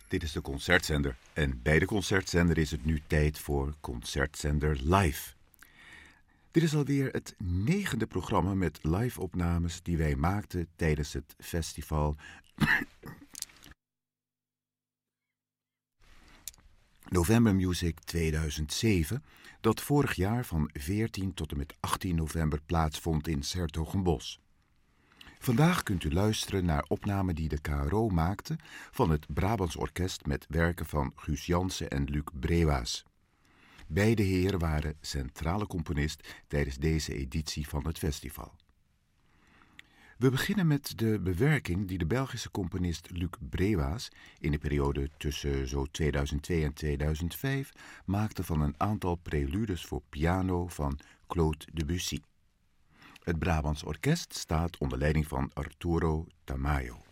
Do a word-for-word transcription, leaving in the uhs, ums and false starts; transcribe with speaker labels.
Speaker 1: Dit is de Concertzender en bij de Concertzender is het nu tijd voor Concertzender Live. Dit is alweer het negende programma met live-opnames die wij maakten tijdens het festival November Music tweeduizend zeven, dat vorig jaar van veertien tot en met achttien november plaatsvond in 's-Hertogenbosch. Vandaag kunt u luisteren naar opnamen die de K R O maakte van het Brabants Orkest met werken van Guus Jansen en Luc Brewaas. Beide heren waren centrale componist tijdens deze editie van het festival. We beginnen met de bewerking die de Belgische componist Luc Brewaas in de periode tussen zo tweeduizend twee en tweeduizend vijf maakte van een aantal preludes voor piano van Claude Debussy. Het Brabants Orkest staat onder leiding van Arturo Tamayo.